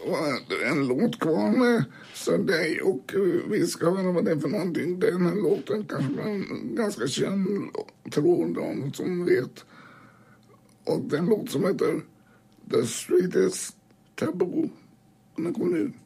en låt kvar med Sunday och vi ska höra vad det är för någonting. Den här låten kanske är en ganska känd, tror de som vet. Och den låt som heter The Street is Taboo. Den kommer nu.